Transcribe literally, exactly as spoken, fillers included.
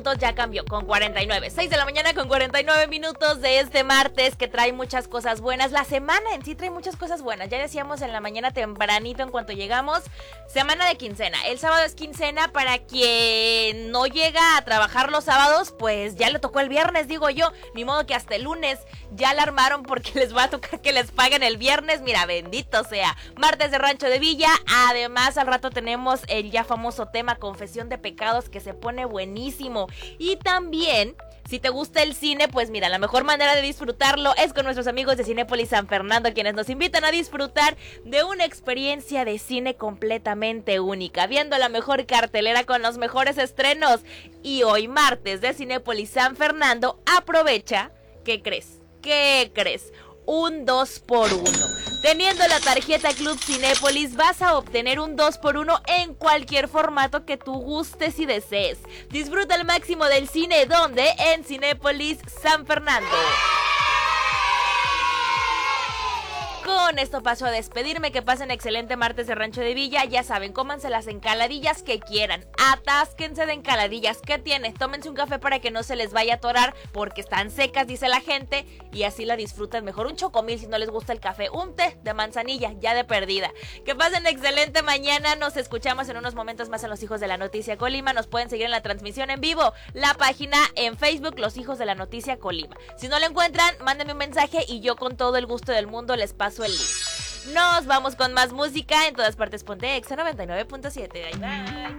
Ya cambió con cuarenta y nueve, seis de la mañana con cuarenta y nueve minutos de este martes que trae muchas cosas buenas. La semana en sí trae muchas cosas buenas. Ya decíamos en la mañana tempranito en cuanto llegamos, semana de quincena. El sábado es quincena. Para quien no llega a trabajar los sábados, pues ya le tocó el viernes, digo yo. Ni modo que hasta el lunes ya la armaron porque les va a tocar que les paguen el viernes. Mira, bendito sea. Martes de Rancho de Villa. Además, al rato tenemos el ya famoso tema Confesión de Pecados, que se pone buenísimo. Y también, si te gusta el cine, pues mira, la mejor manera de disfrutarlo es con nuestros amigos de Cinépolis San Fernando, quienes nos invitan a disfrutar de una experiencia de cine completamente única, viendo la mejor cartelera con los mejores estrenos. Y hoy martes de Cinépolis San Fernando, aprovecha, ¿qué crees? ¿Qué crees? Un dos por uno. Teniendo la tarjeta Club Cinépolis vas a obtener un dos por uno en cualquier formato que tú gustes y desees. Disfruta al máximo del cine, ¿dónde? En Cinépolis San Fernando. Con esto paso a despedirme, que pasen excelente martes de Rancho de Villa. Ya saben, cómanse las encaladillas que quieran, atásquense de encaladillas. ¿Qué tiene? Tómense un café para que no se les vaya a atorar, porque están secas, dice la gente, y así la disfrutan mejor. Un chocomil si no les gusta el café, un té de manzanilla, ya de perdida. Que pasen excelente mañana, nos escuchamos en unos momentos más en Los Hijos de la Noticia Colima. Nos pueden seguir en la transmisión en vivo, la página en Facebook, Los Hijos de la Noticia Colima. Si no lo encuentran, mándenme un mensaje y yo con todo el gusto del mundo les paso el link. Nos vamos con más música. En todas partes ponte Exa noventa y nueve punto siete. Bye bye.